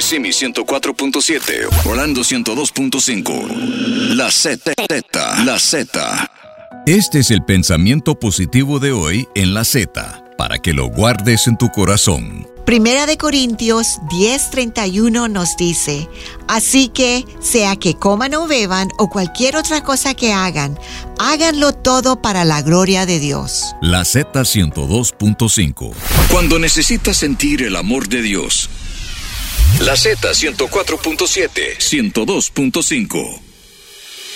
Kissimmee 104.7, Orlando 102.5. La Z. La Z. Este es el pensamiento positivo de hoy en la Z, para que lo guardes en tu corazón. Primera de Corintios 10:31 nos dice: así que, sea que coman o beban o cualquier otra cosa que hagan, háganlo todo para la gloria de Dios. La Z 102.5. Cuando necesitas sentir el amor de Dios. La Z 104.7, 102.5.